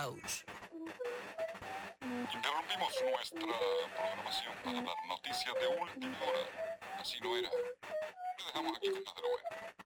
Ouch. Interrumpimos nuestra programación para dar noticias de última hora. Así no era. Te dejamos aquí con más de lo bueno.